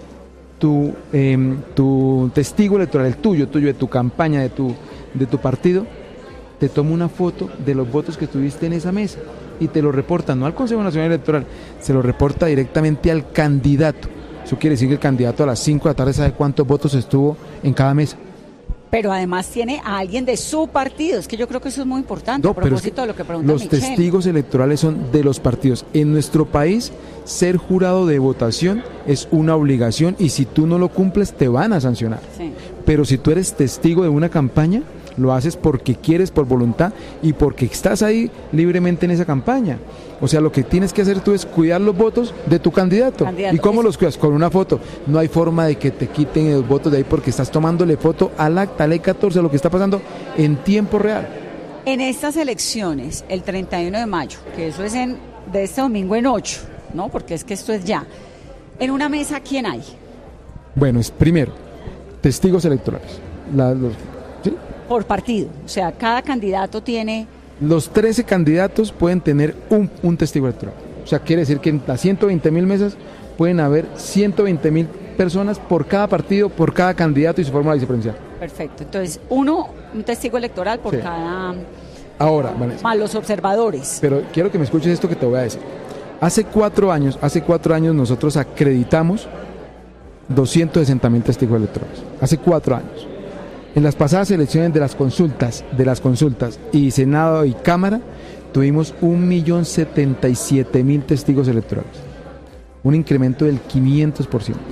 tu, eh, tu testigo electoral, el tuyo, tuyo, de tu campaña, de tu, de tu partido, te toma una foto de los votos que tuviste en esa mesa y te lo reporta, no al Consejo Nacional Electoral, se lo reporta directamente al candidato. Eso quiere decir que el candidato a las cinco de la tarde sabe cuántos votos estuvo en cada mesa. Pero además tiene a alguien de su partido, es que yo creo que eso es muy importante, No, a propósito es que de lo que pregunta los Michelle. testigos electorales son de los partidos. En nuestro país, ser jurado de votación es una obligación y si tú no lo cumples te van a sancionar. Sí. Pero si tú eres testigo de una campaña, lo haces porque quieres, por voluntad y porque estás ahí libremente en esa campaña. O sea, lo que tienes que hacer tú es cuidar los votos de tu candidato. Candidato. ¿Y cómo los cuidas? Con una foto. No hay forma de que te quiten los votos de ahí porque estás tomándole foto al acta, a ley catorce, a lo que está pasando en tiempo real. En estas elecciones, el treinta y uno de mayo, que eso es en, de este domingo en ocho, ¿no? Porque es que esto es ya. En una mesa, ¿quién hay? Bueno, es primero, testigos electorales. La, los, ¿sí? Por partido, o sea, cada candidato tiene... Los trece candidatos pueden tener un, un testigo electoral. O sea, quiere decir que en las ciento veinte mil mesas pueden haber ciento veinte mil personas por cada partido, por cada candidato y su fórmula vicepresidencial. Perfecto, entonces uno, un testigo electoral por Sí. cada... Ahora, Vanessa, Más los observadores. pero quiero que me escuches esto que te voy a decir. Hace cuatro años, hace cuatro años nosotros acreditamos doscientos sesenta mil testigos electorales. Hace cuatro años. En las pasadas elecciones de las consultas, de las consultas y Senado y Cámara, tuvimos un millón setenta y siete mil testigos electorales. Un incremento del quinientos por ciento.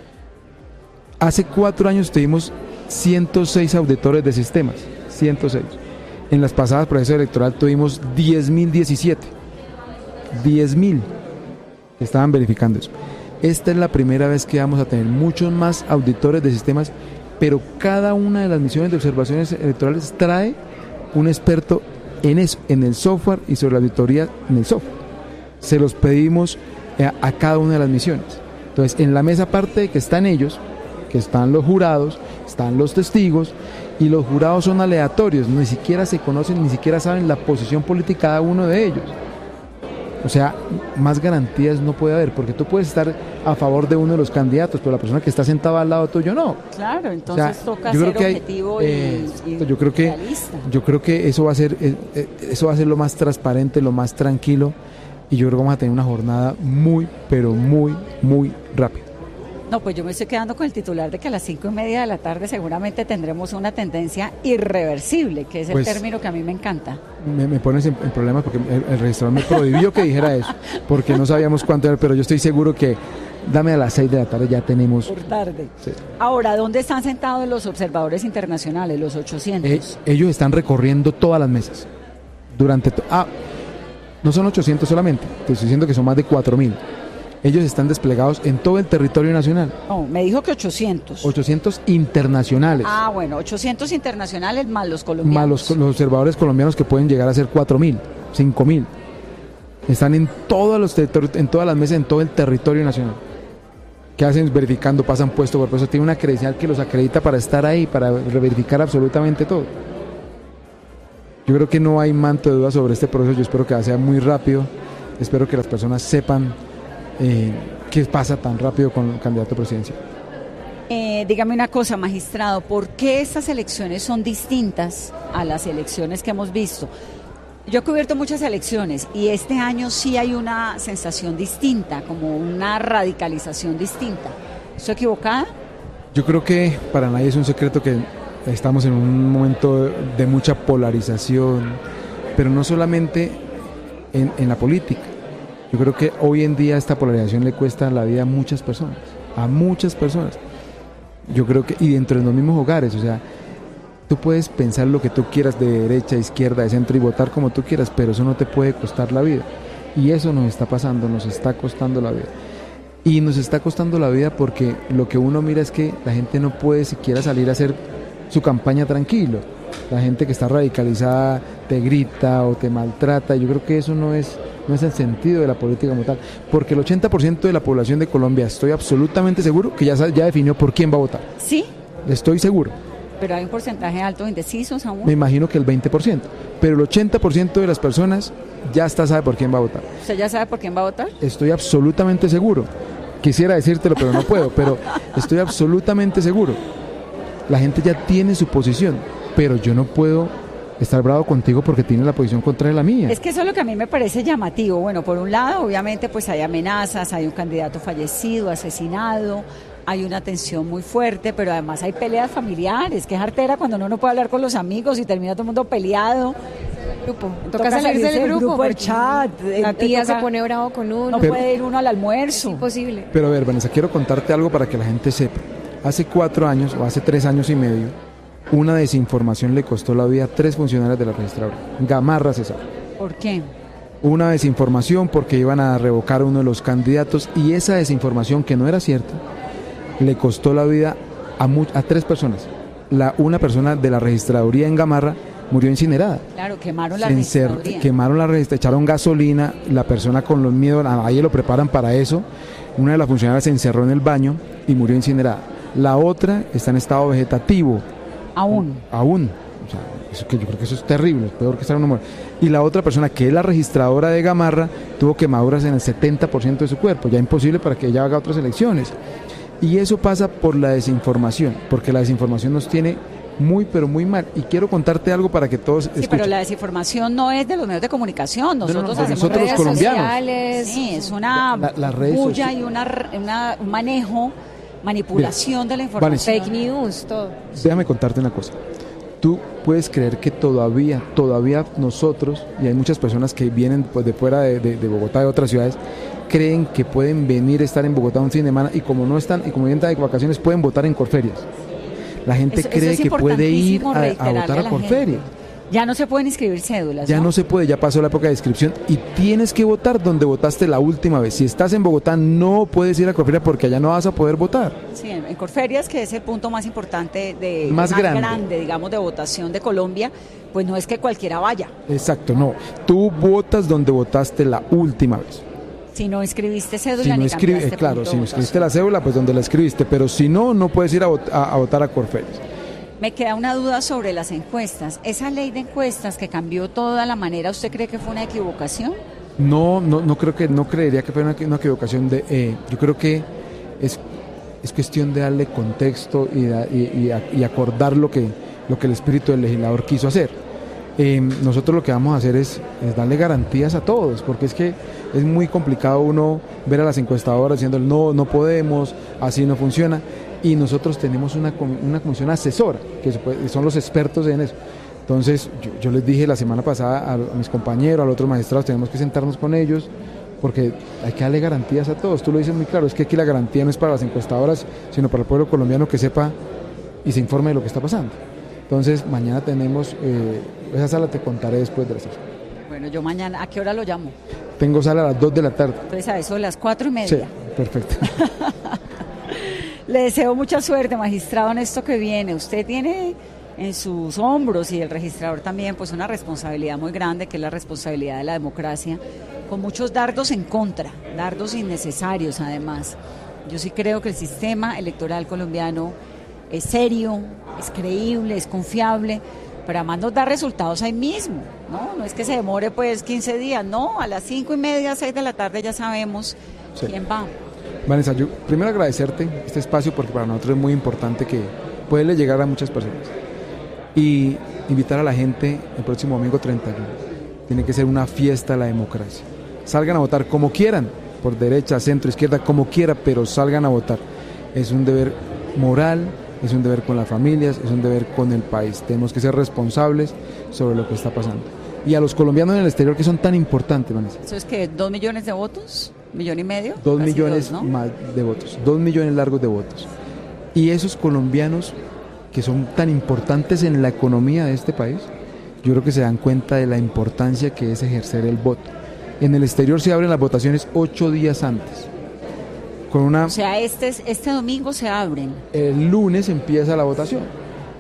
Hace cuatro años tuvimos ciento seis auditores de sistemas, ciento seis. En las pasadas procesos electorales tuvimos diez mil diecisiete. diez mil que estaban verificando eso. Esta es la primera vez que vamos a tener muchos más auditores de sistemas, pero cada una de las misiones de observaciones electorales trae un experto en eso, en el software y sobre la auditoría en el software. Se los pedimos a, a cada una de las misiones. Entonces, en la mesa aparte de que están ellos, que están los jurados, están los testigos, y los jurados son aleatorios, ni siquiera se conocen, ni siquiera saben la posición política de cada uno de ellos. O sea, más garantías no puede haber, porque tú puedes estar a favor de uno de los candidatos, pero la persona que está sentada al lado tuyo no. Claro, entonces O sea, toca yo creo ser que hay, objetivo eh, y, y yo creo que realista. yo creo que eso va a ser eh, eh, eso va a ser lo más transparente, lo más tranquilo, y yo creo que vamos a tener una jornada muy, pero muy, muy rápida. No, pues yo me estoy quedando con el titular de que a las cinco y media de la tarde seguramente tendremos una tendencia irreversible, que es el Pues, término que a mí me encanta. Me, me pones en, en problemas porque el, el registrador me prohibió que dijera eso, porque no sabíamos cuánto era, pero yo estoy seguro que dame a las seis de la tarde ya tenemos. Por tarde. Sí. Ahora, ¿dónde están sentados los observadores internacionales, los ochocientos? Eh, ellos están recorriendo todas las mesas durante to- ah no son ochocientos solamente, te estoy diciendo que son más de cuatro mil. Ellos están desplegados en todo el territorio nacional. No, me dijo que ochocientos. ochocientos internacionales, Ah, bueno, ochocientos internacionales más los colombianos. más los, los observadores colombianos que pueden llegar a ser cuatro mil, cinco mil. Están en todos los territorios, en todas las mesas, en todo el territorio nacional. ¿Qué hacen? Verificando, pasan puesto por puesto. Tiene una credencial que los acredita para estar ahí, para verificar absolutamente todo. Yo creo que no hay manto de duda sobre este proceso. Yo espero que sea muy rápido. Espero que las personas sepan eh, qué pasa tan rápido con el candidato presidencial. Eh, dígame una cosa, magistrado, ¿por qué estas elecciones son distintas a las elecciones que hemos visto? Yo he cubierto muchas elecciones y este año sí hay una sensación distinta, como una radicalización distinta. ¿Estoy equivocada? Yo creo que para nadie es un secreto que estamos en un momento de mucha polarización, pero no solamente en, en la política. Yo creo que hoy en día esta polarización le cuesta la vida a muchas personas, a muchas personas. Yo creo que, y dentro de los mismos hogares, o sea, tú puedes pensar lo que tú quieras de derecha, izquierda, de centro y votar como tú quieras, pero eso no te puede costar la vida. Y eso nos está pasando, nos está costando la vida. Y nos está costando la vida porque lo que uno mira es que la gente no puede siquiera salir a hacer su campaña tranquilo, la gente que está radicalizada te grita o te maltrata. Yo creo que eso no es, no es el sentido de la política como tal, porque el ochenta por ciento de la población de Colombia, estoy absolutamente seguro que ya, ya definió por quién va a votar. ¿Sí? Estoy seguro. Pero hay un porcentaje alto de indecisos aún. Me imagino que el veinte por ciento, pero el ochenta por ciento de las personas ya está sabe por quién va a votar. ¿Usted ya sabe por quién va a votar? Estoy absolutamente seguro. Quisiera decírtelo, pero no puedo, pero estoy absolutamente seguro. La gente ya tiene su posición, pero yo no puedo estar bravo contigo porque tienes la posición contraria a la mía. Es que eso es lo que a mí me parece llamativo. Bueno, por un lado, obviamente, pues hay amenazas, hay un candidato fallecido, asesinado, hay una tensión muy fuerte, pero además hay peleas familiares, que es artera cuando uno no puede hablar con los amigos y termina todo el mundo peleado. Grupo. Toca, toca salirse del grupo, grupo el chat. La tía toca, se pone bravo con uno. No pero, puede ir uno al almuerzo. Es imposible. Pero a ver, Vanessa, quiero contarte algo para que la gente sepa. Hace cuatro años, o hace tres años y medio, una desinformación le costó la vida a tres funcionarios de la registradora. Gamarra César. ¿Por qué? Una desinformación porque iban a revocar a uno de los candidatos, y esa desinformación, que no era cierta, le costó la vida a, mu- a tres personas. La, una persona de la registraduría en Gamarra murió incinerada. Claro, quemaron la Encer- registraduría. Quemaron la registraduría, echaron gasolina, la persona con los miedos, ahí lo preparan para eso. Una de las funcionarias se encerró en el baño y murió incinerada. La otra está en estado vegetativo. Aún. Aún. O sea, eso que yo creo que eso es terrible, es peor que estar en una muerte. Y la otra persona, que es la registradora de Gamarra, tuvo quemaduras en el setenta por ciento de su cuerpo, ya imposible para que ella haga otras elecciones. Y eso pasa por la desinformación, porque la desinformación nos tiene muy, pero muy mal. Y quiero contarte algo para que todos Sí, escuchen. pero la desinformación no es de los medios de comunicación. Nosotros no, no, hacemos nosotros redes los colombianos. sociales. Sí, es una La- las redes bulla sociales. y una, una, un manejo, manipulación Bien. de la información. Vanessa. Fake news, todo. Déjame contarte una cosa. Tú puedes creer que todavía, todavía nosotros, y hay muchas personas que vienen pues, de fuera de, de, de Bogotá, de otras ciudades, creen que pueden venir a estar en Bogotá un fin de semana, y como no están, y como vienen de vacaciones, pueden votar en Corferias. La gente Eso- eso cree es que puede ir importantísimo a, a reiterarle votar a a la Corferias. Ya no se pueden inscribir cédulas. Ya no se puede, ya pasó la época de inscripción y tienes que votar donde votaste la última vez. Si estás en Bogotá, no puedes ir a Corferias porque allá no vas a poder votar. Sí, en en Corferias, que es el punto más importante, de Más grande. digamos, de votación de Colombia, pues no es que cualquiera vaya. Exacto, no. Tú votas donde votaste la última vez. Si no inscribiste cédula Si no ni escribiste, cambiaste claro, punto si de no escribiste la cédula, pues donde la escribiste, pero si no, no puedes ir a, vot- a- a votar a Corferias. Me queda una duda sobre las encuestas. ¿Esa ley de encuestas que cambió toda la manera, usted cree que fue una equivocación? No, no, no creo que, no creería que fuera una, una equivocación de, eh, yo creo que es, es cuestión de darle contexto y, da- y, y a- y acordar lo que, lo que el espíritu del legislador quiso hacer. Eh, nosotros lo que vamos a hacer es, es darle garantías a todos, porque es que es muy complicado uno ver a las encuestadoras diciendo no, no podemos, así no funciona, y nosotros tenemos una, com- una comisión asesora, que se puede- son los expertos en eso. Entonces, yo, yo les dije la semana pasada a, a mis compañeros, a los otros magistrados, tenemos que sentarnos con ellos, porque hay que darle garantías a todos. Tú lo dices muy claro, es que aquí la garantía no es para las encuestadoras, sino para el pueblo colombiano que sepa y se informe de lo que está pasando. Entonces, mañana tenemos, eh, esa sala te contaré después de la sesión. Bueno, yo mañana, ¿a qué hora lo llamo? Tengo sala a las dos de la tarde. Pues a eso de las cuatro y media. Sí, perfecto. Le deseo mucha suerte, magistrado, en esto que viene. Usted tiene en sus hombros, y el registrador también, pues una responsabilidad muy grande, que es la responsabilidad de la democracia, con muchos dardos en contra, dardos innecesarios además. Yo sí creo que el sistema electoral colombiano es serio, es creíble, es confiable, pero además nos da resultados ahí mismo, ¿no? No es que se demore pues quince días, no, a las cinco y media, seis de la tarde ya sabemos Sí. quién va. Vanessa, yo primero agradecerte este espacio porque para nosotros es muy importante que pueda llegar a muchas personas y invitar a la gente el próximo domingo treinta y uno. Tiene que ser una fiesta a la democracia. Salgan a votar como quieran, por derecha, centro, izquierda, como quiera, pero salgan a votar. Es un deber moral, es un deber con las familias, es un deber con el país. Tenemos que ser responsables sobre lo que está pasando. Y a los colombianos en el exterior que son tan importantes, Vanessa. ¿Eso es que dos millones de votos? ¿Millón y medio? Dos Casi millones dos, ¿no? más de votos, dos millones largos de votos. Y esos colombianos que son tan importantes en la economía de este país, yo creo que se dan cuenta de la importancia que es ejercer el voto. En el exterior se abren las votaciones ocho días antes. Con una, O sea, este, es- este domingo se abren. el lunes empieza la votación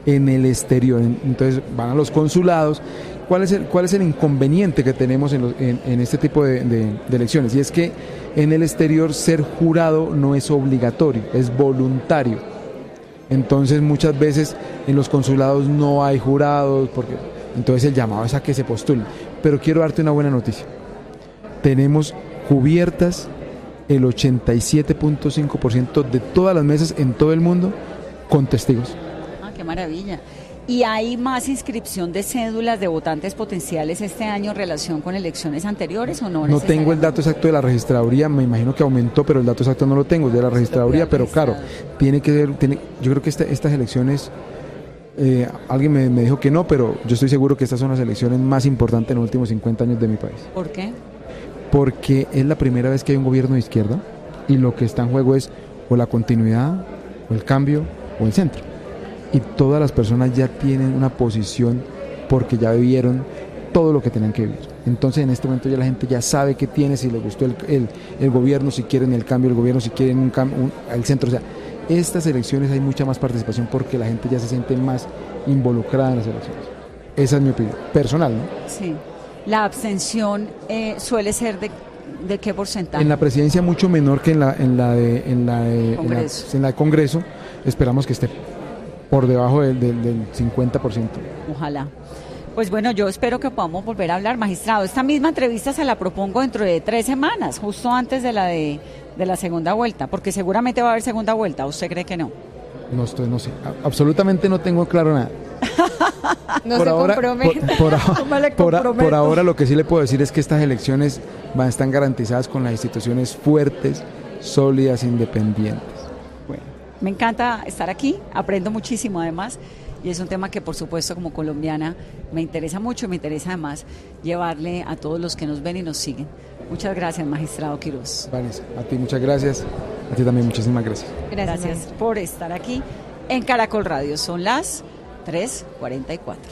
en el exterior. Entonces van a los consulados. ¿Cuál es el, cuál es el inconveniente que tenemos en, los, en, en este tipo de, de, de elecciones? Y es que en el exterior ser jurado no es obligatorio, es voluntario. Entonces muchas veces en los consulados no hay jurados, porque entonces el llamado es a que se postulen. Pero quiero darte una buena noticia. Tenemos cubiertas el ochenta y siete punto cinco por ciento de todas las mesas en todo el mundo con testigos. Ah, qué maravilla. ¿Y hay más inscripción de cédulas de votantes potenciales este año en relación con elecciones anteriores o no? No tengo el dato exacto de la registraduría, me imagino que aumentó, pero el dato exacto no lo tengo, de la registraduría, pero claro, tiene que ser, tiene, yo creo que esta, estas elecciones, eh, alguien me, me dijo que no, pero yo estoy seguro que estas son las elecciones más importantes en los últimos cincuenta años de mi país. ¿Por qué? Porque es la primera vez que hay un gobierno de izquierda y lo que está en juego es o la continuidad, o el cambio, o el centro. Y todas las personas ya tienen una posición porque ya vivieron todo lo que tenían que vivir. Entonces en este momento ya la gente ya sabe qué tiene, si le gustó el, el, el gobierno, si quieren el cambio del gobierno, si quieren un, un, el centro. O sea, estas elecciones hay mucha más participación porque la gente ya se siente más involucrada en las elecciones. Esa es mi opinión, personal, ¿no? Sí. La abstención eh, suele ser de, ¿de qué porcentaje? En la presidencia mucho menor que en la, en la de, en la de, Congreso. En la, en la de Congreso. Esperamos que esté por debajo del, del, del cincuenta por ciento. Ojalá. Pues bueno, yo espero que podamos volver a hablar, magistrado. Esta misma entrevista se la propongo dentro de tres semanas, justo antes de la de, de la segunda vuelta, porque seguramente va a haber segunda vuelta. ¿Usted cree que no? No estoy, no sé. Absolutamente no tengo claro nada. No por se ahora, compromete. Por, por, ahora, por, por ahora lo que sí le puedo decir es que estas elecciones van, están garantizadas con las instituciones fuertes, sólidas, independientes. Bueno, me encanta estar aquí, aprendo muchísimo además, y es un tema que por supuesto como colombiana me interesa mucho y me interesa además llevarle a todos los que nos ven y nos siguen. Muchas gracias, magistrado Quiroz. Vanessa, a ti muchas gracias, a ti también muchísimas gracias. Gracias, gracias por estar aquí en Caracol Radio. Son las tres cuarenta y cuatro.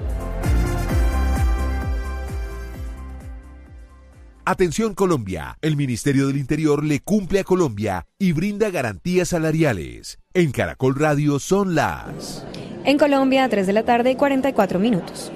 Atención Colombia, el Ministerio del Interior le cumple a Colombia y brinda garantías salariales. En Caracol Radio son las... En Colombia, tres de la tarde y cuarenta y cuatro minutos.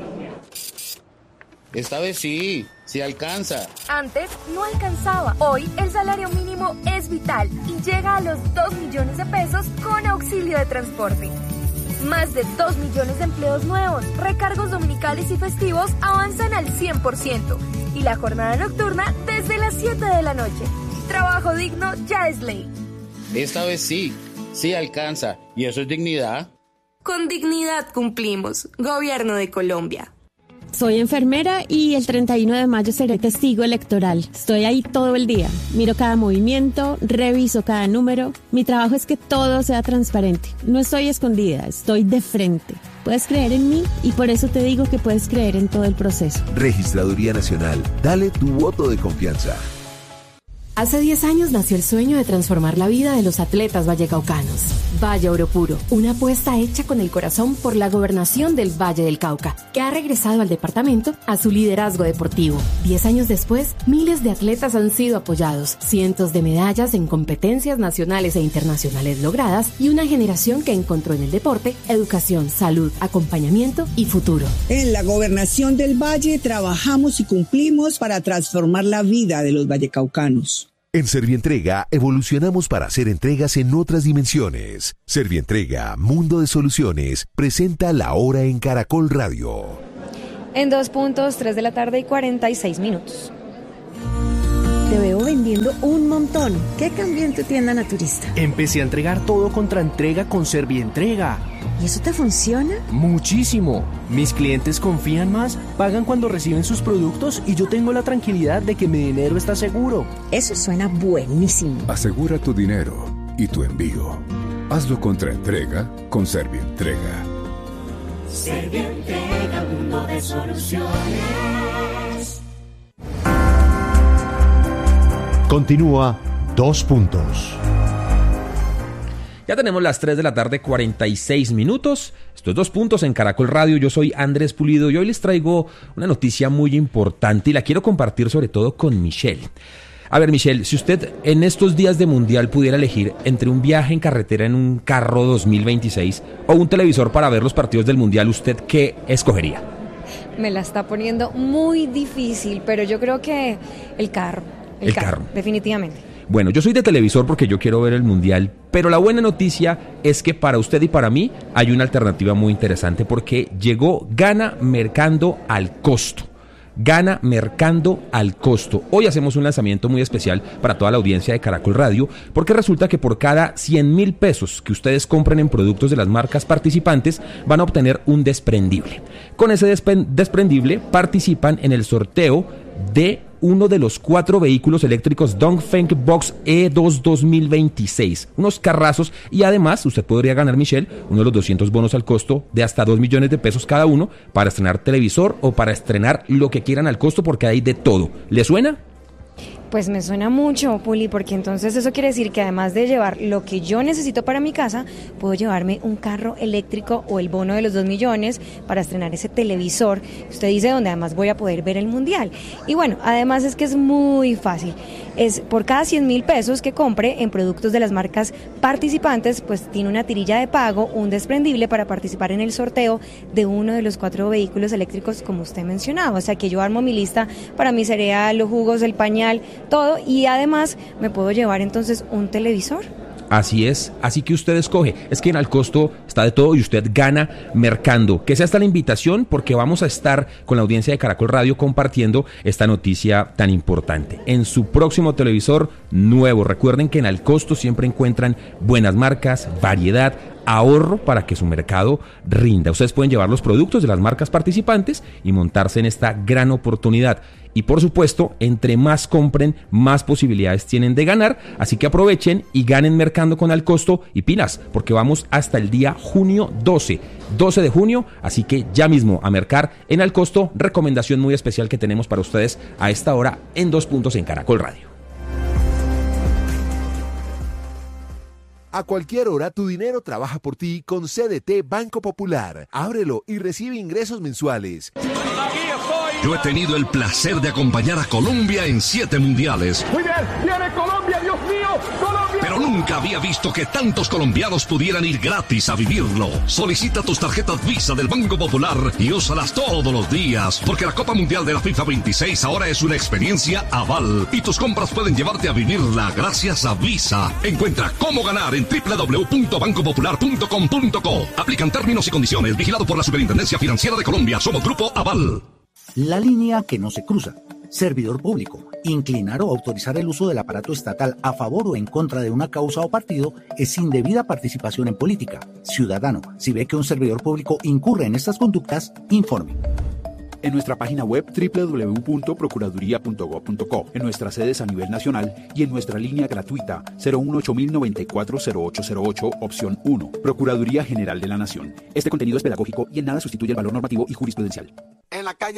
Esta vez sí, sí alcanza. Antes no alcanzaba. Hoy el salario mínimo es vital y llega a los dos millones de pesos con auxilio de transporte. Más de dos millones de empleos nuevos, recargos dominicales y festivos avanzan al cien por ciento y la jornada nocturna desde las siete de la noche. Trabajo digno ya es ley. Esta vez sí, sí alcanza. ¿Y eso es dignidad? Con dignidad cumplimos. Gobierno de Colombia. Soy enfermera y el treinta y uno de mayo seré testigo electoral. Estoy ahí todo el día. Miro cada movimiento, reviso cada número. Mi trabajo es que todo sea transparente. No estoy escondida, estoy de frente. Puedes creer en mí y por eso te digo que puedes creer en todo el proceso. Registraduría Nacional, dale tu voto de confianza. Hace diez años nació el sueño de transformar la vida de los atletas vallecaucanos. Valle Oro Puro, una apuesta hecha con el corazón por la gobernación del Valle del Cauca, que ha regresado al departamento a su liderazgo deportivo. Diez años después, miles de atletas han sido apoyados, cientos de medallas en competencias nacionales e internacionales logradas y una generación que encontró en el deporte educación, salud, acompañamiento y futuro. En la gobernación del Valle trabajamos y cumplimos para transformar la vida de los vallecaucanos. En Servientrega evolucionamos para hacer entregas en otras dimensiones. Servientrega, Mundo de Soluciones, presenta La Hora en Caracol Radio. En dos puntos, tres de la tarde y cuarenta y seis minutos. Te veo vendiendo un montón. ¿Qué cambió en tu tienda naturista? Empecé a entregar todo contra entrega con Servientrega. ¿Y eso te funciona? Muchísimo. Mis clientes confían más, pagan cuando reciben sus productos y yo tengo la tranquilidad de que mi dinero está seguro. Eso suena buenísimo. Asegura tu dinero y tu envío. Hazlo contra entrega con Servientrega. Servientrega, mundo de soluciones. Continúa Dos Puntos. Ya tenemos las tres de la tarde, cuarenta y seis minutos. Estos Dos Puntos en Caracol Radio. Yo soy Andrés Pulido y hoy les traigo una noticia muy importante y la quiero compartir sobre todo con Michelle. A ver, Michelle, si usted en estos días de mundial pudiera elegir entre un viaje en carretera en un carro dos mil veintiséis o un televisor para ver los partidos del mundial, ¿usted qué escogería? Me la está poniendo muy difícil, pero yo creo que el carro. El, el carro, carro. Definitivamente. Bueno, yo soy de televisor porque yo quiero ver el mundial, pero la buena noticia es que para usted y para mí hay una alternativa muy interesante porque llegó Gana Mercando al Costo. Gana Mercando al Costo. Hoy hacemos un lanzamiento muy especial para toda la audiencia de Caracol Radio, porque resulta que por cada cien mil pesos que ustedes compren en productos de las marcas participantes, van a obtener un desprendible. Con ese desprendible participan en el sorteo de uno de los cuatro vehículos eléctricos Dongfeng Box E dos dos mil veintiséis, unos carrazos, y además usted podría ganar, Michelle, uno de los doscientos bonos al costo de hasta dos millones de pesos cada uno para estrenar televisor o para estrenar lo que quieran al costo, porque hay de todo. ¿Le suena? Pues me suena mucho, Puli, porque entonces eso quiere decir que además de llevar lo que yo necesito para mi casa, puedo llevarme un carro eléctrico o el bono de los dos millones para estrenar ese televisor, usted dice, donde además voy a poder ver el mundial. Y bueno, además es que es muy fácil. Es por cada cien mil pesos que compre en productos de las marcas participantes, pues tiene una tirilla de pago, un desprendible para participar en el sorteo de uno de los cuatro vehículos eléctricos como usted mencionaba. O sea que yo armo mi lista para mi cereal, los jugos, el pañal, todo, y además me puedo llevar entonces un televisor. Así es, así que usted escoge. Es que en Al Costo está de todo y usted gana mercando. Que sea esta la invitación, porque vamos a estar con la audiencia de Caracol Radio compartiendo esta noticia tan importante. En su próximo televisor nuevo, recuerden que en Al Costo siempre encuentran buenas marcas, variedad, ahorro para que su mercado rinda. Ustedes pueden llevar los productos de las marcas participantes y montarse en esta gran oportunidad. Y por supuesto, entre más compren, más posibilidades tienen de ganar. Así que aprovechen y ganen mercando con Al Costo y pilas, porque vamos hasta el día junio doce. doce de junio, así que ya mismo a mercar en Al Costo. Recomendación muy especial que tenemos para ustedes a esta hora en Dos Puntos en Caracol Radio. A cualquier hora tu dinero trabaja por ti con C D T Banco Popular. Ábrelo y recibe ingresos mensuales. Yo he tenido el placer de acompañar a Colombia en siete mundiales. Muy bien, viene Colombia, Dios mío, Colombia. Pero nunca había visto que tantos colombianos pudieran ir gratis a vivirlo. Solicita tus tarjetas Visa del Banco Popular y úsalas todos los días, porque la Copa Mundial de la FIFA veintiséis ahora es una experiencia aval y tus compras pueden llevarte a vivirla gracias a Visa. Encuentra cómo ganar en doble u doble u doble u punto banco popular punto com punto co. Aplican términos y condiciones. Vigilado por la Superintendencia Financiera de Colombia. Somos Grupo Aval. La línea que no se cruza. Servidor público. Inclinar o autorizar el uso del aparato estatal a favor o en contra de una causa o partido es indebida participación en política. Ciudadano, si ve que un servidor público incurre en estas conductas, informe. En nuestra página web doble u doble u doble u punto procuraduría punto gob punto co, en nuestras sedes a nivel nacional y en nuestra línea gratuita cero uno ocho cero nueve cuatro cero ocho cero ocho, opción uno. Procuraduría General de la Nación. Este contenido es pedagógico y en nada sustituye el valor normativo y jurisprudencial. En la calle